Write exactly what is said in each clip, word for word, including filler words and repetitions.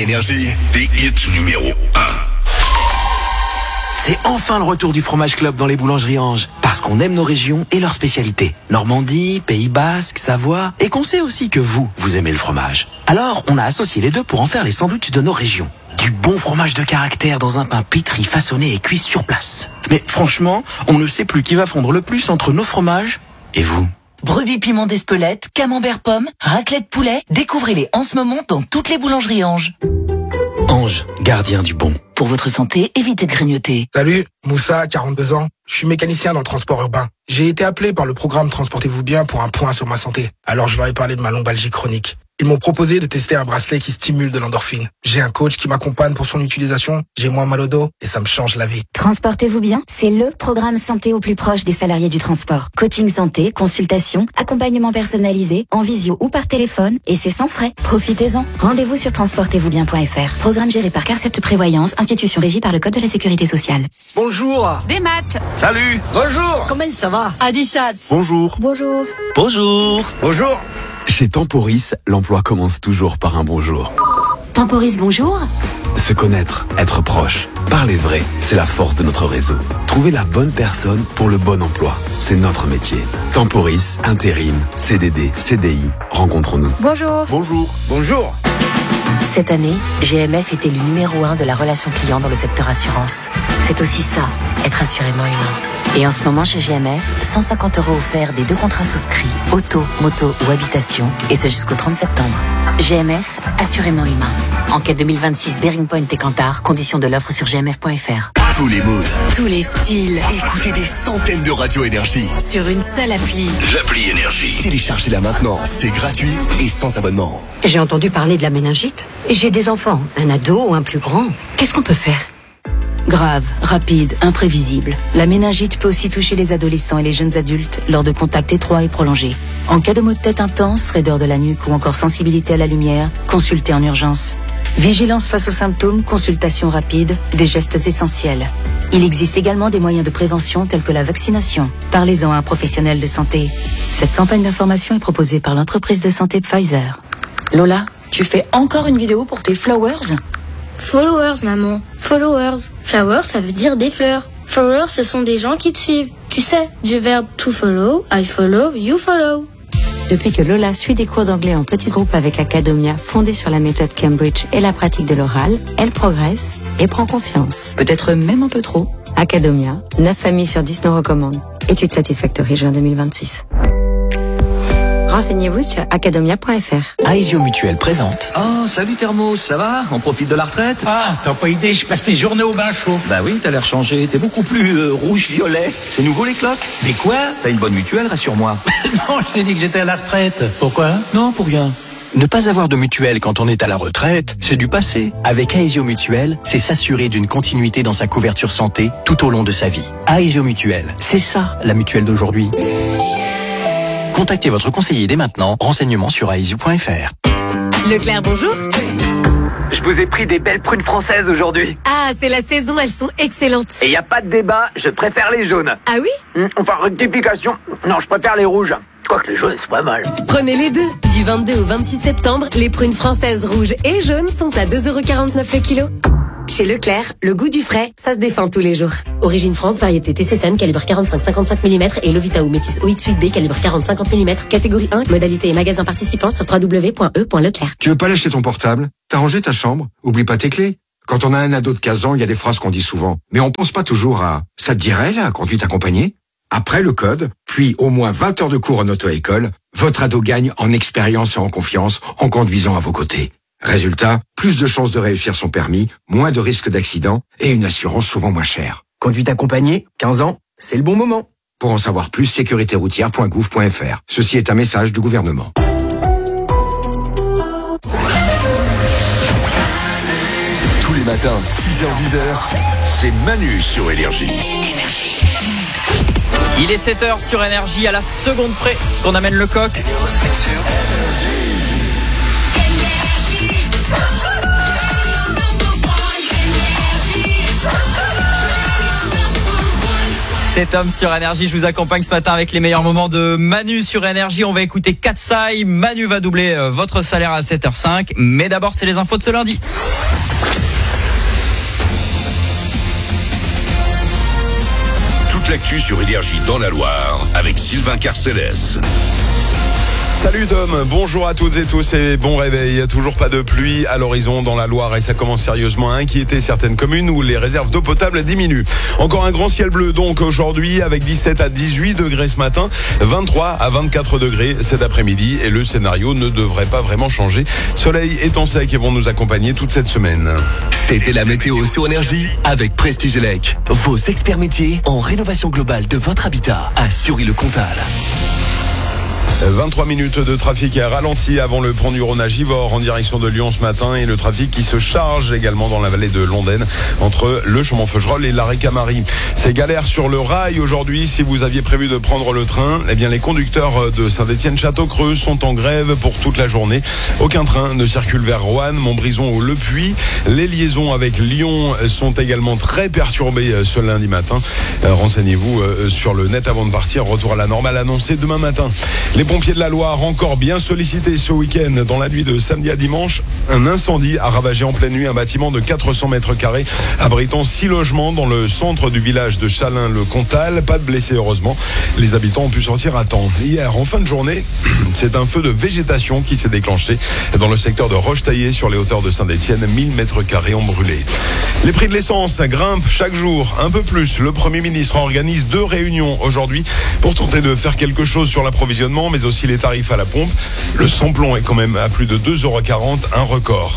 Énergie, des hits numéro un. C'est enfin le retour du Fromage Club dans les boulangeries Ange. Parce qu'on aime nos régions et leurs spécialités. Normandie, Pays Basque, Savoie. Et qu'on sait aussi que vous, vous aimez le fromage. Alors, on a associé les deux pour en faire les sandwichs de nos régions. Du bon fromage de caractère dans un pain pétri, façonné et cuit sur place. Mais franchement, on ne sait plus qui va fondre le plus entre nos fromages et vous. Brebis piment d'Espelette, camembert pomme, raclette poulet. Découvrez-les en ce moment dans toutes les boulangeries Ange. Ange, gardien du bon. Pour votre santé, évitez de grignoter. Salut, Moussa, quarante-deux ans. Je suis mécanicien dans le transport urbain. J'ai été appelé par le programme Transportez-vous bien pour un point sur ma santé. Alors je leur ai parlé de ma lombalgie chronique. Ils m'ont proposé de tester un bracelet qui stimule de l'endorphine. J'ai un coach qui m'accompagne pour son utilisation. J'ai moins mal au dos et ça me change la vie. Transportez-vous bien, c'est le programme santé au plus proche des salariés du transport. Coaching santé, consultation, accompagnement personnalisé, en visio ou par téléphone, et c'est sans frais. Profitez-en. Rendez-vous sur transportez vous bien point f r. Programme géré par Carcept Prévoyance, institution régie par le Code de la Sécurité sociale. Bonjour. Des maths. Salut. Bonjour. Comment ça va? Adichat. Bonjour. Bonjour. Bonjour. Bonjour. Chez Temporis, l'emploi commence toujours par un bonjour. Temporis, bonjour. Se connaître, être proche, parler vrai, c'est la force de notre réseau. Trouver la bonne personne pour le bon emploi, c'est notre métier. Temporis, intérim, C D D, C D I, rencontrons-nous. Bonjour. Bonjour. Bonjour. Cette année, G M F était le numéro un de la relation client dans le secteur assurance. C'est aussi ça, être assurément humain. Et en ce moment chez G M F, cent cinquante euros offerts des deux contrats souscrits, auto, moto ou habitation, et ce jusqu'au trente septembre. G M F, assurément humain. Enquête deux mille vingt-six Bearing Point et Kantar, conditions de l'offre sur g m f point f r. Tous les moods, Tous les styles. écoutez des centaines de radios Énergie. Sur une seule appli. L'appli Énergie. Téléchargez-la maintenant, c'est gratuit et sans abonnement. J'ai entendu parler de la méningite. J'ai des enfants, un ado ou un plus grand. Qu'est-ce qu'on peut faire? Grave, rapide, imprévisible. La méningite peut aussi toucher les adolescents et les jeunes adultes lors de contacts étroits et prolongés. En cas de maux de tête intense, raideur de la nuque ou encore sensibilité à la lumière, consultez en urgence. Vigilance face aux symptômes, consultation rapide, des gestes essentiels. Il existe également des moyens de prévention tels que la vaccination. Parlez-en à un professionnel de santé. Cette campagne d'information est proposée par l'entreprise de santé Pfizer. Lola, tu fais encore une vidéo pour tes flowers ? Followers, maman. Followers. Flowers, ça veut dire des fleurs. Followers, ce sont des gens qui te suivent. Tu sais, du verbe to follow, I follow, you follow. Depuis que Lola suit des cours d'anglais en petit groupe avec Academia, fondée sur la méthode Cambridge et la pratique de l'oral, elle progresse et prend confiance. Peut-être même un peu trop. Academia, neuf familles sur dix nous recommandent. Étude Satisfactory juin deux mille vingt-six. Renseignez-vous sur academia point f r. Aesio Mutuel présente. Oh, salut Thermos, ça va? On profite de la retraite? Ah, t'as pas idée, je passe mes journées au bain chaud. Bah oui, t'as l'air changé, t'es beaucoup plus euh, rouge-violet. C'est nouveau les cloques? Mais quoi? T'as une bonne mutuelle, rassure-moi. Non, je t'ai dit que j'étais à la retraite. Pourquoi? Non, pour rien. Ne pas avoir de mutuelle quand on est à la retraite, c'est du passé. Avec Aesio Mutuel, c'est s'assurer d'une continuité dans sa couverture santé tout au long de sa vie. Aesio Mutuel, c'est ça la mutuelle d'aujourd'hui. Contactez votre conseiller dès maintenant. Renseignements sur aesio point f r. Leclerc, bonjour. Je vous ai pris des belles prunes françaises aujourd'hui. Ah, c'est la saison, elles sont excellentes. Et y a pas de débat, je préfère les jaunes. Ah oui? Mmh, enfin, rectification. Non, je préfère les rouges. Quoique les jaunes, c'est pas mal. Prenez les deux. Du vingt-deux au vingt-six septembre, les prunes françaises rouges et jaunes sont à deux euros quarante-neuf le kilo. Chez Leclerc, le goût du frais, ça se défend tous les jours. Origine France, variété T C S N, calibre quarante-cinq à cinquante-cinq millimètres et Lovita ou Métis O X huit B, calibre quarante à cinquante millimètres, catégorie un, modalité et magasin participant sur w w w point e point leclerc. Tu veux pas lâcher ton portable? T'as rangé ta chambre? Oublie pas tes clés. Quand on a un ado de quinze ans, il y a des phrases qu'on dit souvent. Mais on pense pas toujours à « ça te dirait, la conduite accompagnée ?» Après le code, puis au moins vingt heures de cours en auto-école, votre ado gagne en expérience et en confiance en conduisant à vos côtés. Résultat, plus de chances de réussir son permis, moins de risques d'accident et une assurance souvent moins chère. Conduite accompagnée, quinze ans, c'est le bon moment. Pour en savoir plus, sécurité routière point gouv point f r. Ceci est un message du gouvernement. Tous les matins, six heures dix heures, c'est Manu sur Énergie. Il est sept heures sur Énergie, à la seconde près qu'on amène le coq. C'est Tom sur Énergie, je vous accompagne ce matin avec les meilleurs moments de Manu sur Énergie. On va écouter Katsai, Manu va doubler votre salaire à sept heures cinq. Mais d'abord, c'est les infos de ce lundi. Toute l'actu sur Énergie dans la Loire avec Sylvain Carcélès. Salut Tom, bonjour à toutes et tous et bon réveil. Toujours pas de pluie à l'horizon dans la Loire et ça commence sérieusement à inquiéter certaines communes où les réserves d'eau potable diminuent. Encore un grand ciel bleu donc aujourd'hui avec dix-sept à dix-huit degrés ce matin, vingt-trois à vingt-quatre degrés cet après-midi et le scénario ne devrait pas vraiment changer. Soleil et temps sec vont nous accompagner toute cette semaine. C'était la météo sur Énergie avec Prestige Elec. Vos experts métiers en rénovation globale de votre habitat à Sury-le-Comtal. vingt-trois minutes de trafic à ralenti avant le pont du Rhône à Givors en direction de Lyon ce matin et le trafic qui se charge également dans la vallée de Londaine entre le Chaumont-Feugerolles et l'Arrêt-Camary. C'est galère sur le rail aujourd'hui. Si vous aviez prévu de prendre le train, eh bien les conducteurs de Saint-Étienne-Château-Creux sont en grève pour toute la journée. Aucun train ne circule vers Roanne, Montbrison ou Le Puy. Les liaisons avec Lyon sont également très perturbées ce lundi matin. Renseignez-vous sur le net avant de partir. Retour à la normale annoncé demain matin. Les pompiers de la Loire encore bien sollicités ce week-end. Dans la nuit de samedi à dimanche, un incendie a ravagé en pleine nuit un bâtiment de quatre cents mètres carrés abritant six logements dans le centre du village de Chalin-le-Comtal. Pas de blessés heureusement. Les habitants ont pu sortir à temps. Hier, en fin de journée, c'est un feu de végétation qui s'est déclenché dans le secteur de Rochetaillé sur les hauteurs de Saint-Étienne. mille mètres carrés ont brûlé. Les prix de l'essence grimpent chaque jour un peu plus. Le Premier ministre organise deux réunions aujourd'hui pour tenter de faire quelque chose sur l'approvisionnement, mais aussi les tarifs à la pompe. Le samplon est quand même à plus de deux euros quarante, un record.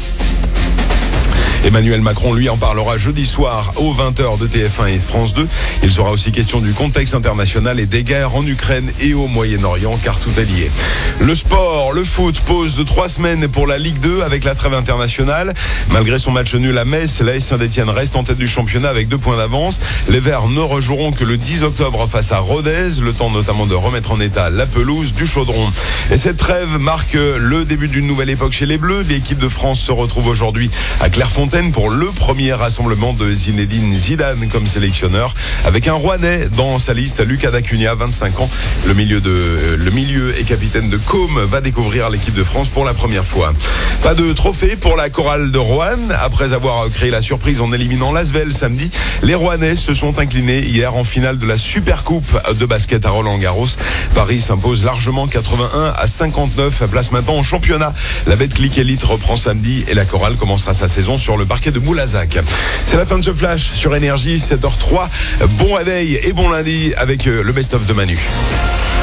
Emmanuel Macron, lui, en parlera jeudi soir aux vingt heures de T F un et France deux. Il sera aussi question du contexte international et des guerres en Ukraine et au Moyen-Orient, car tout est lié. Le sport, le foot, pause de trois semaines pour la Ligue deux avec la trêve internationale. Malgré son match nul à Metz, l'A S Saint-Étienne reste en tête du championnat avec deux points d'avance. Les Verts ne rejoueront que le dix octobre face à Rodez, le temps notamment de remettre en état la pelouse du Chaudron. Et cette trêve marque le début d'une nouvelle époque chez les Bleus. L'équipe de France se retrouve aujourd'hui à Clairefontaine pour le premier rassemblement de Zinedine Zidane comme sélectionneur, avec un Rouennais dans sa liste, Lucas Dacunia, vingt-cinq ans. Le milieu, de, le milieu et capitaine de Côme va découvrir l'équipe de France pour la première fois. Pas de trophée pour la chorale de Roanne. Après avoir créé la surprise en éliminant l'Asvel samedi, les Rouennais se sont inclinés hier en finale de la Supercoupe de basket à Roland-Garros. Paris s'impose largement quatre-vingt-un à cinquante-neuf. Place maintenant en championnat. La Betclic Elite reprend samedi et la chorale commencera sa saison sur le parquet de Moulazac. C'est la fin de ce flash sur Énergie, sept heures zéro trois. Bon réveil et bon lundi avec le best-of de Manu.